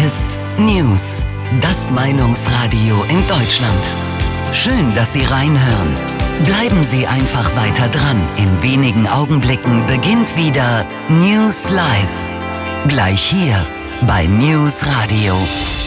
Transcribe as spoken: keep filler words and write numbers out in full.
ist News, das Meinungsradio in Deutschland. Schön, dass Sie reinhören. Bleiben Sie einfach weiter dran. In wenigen Augenblicken beginnt wieder News Live. Gleich hier bei News Radio.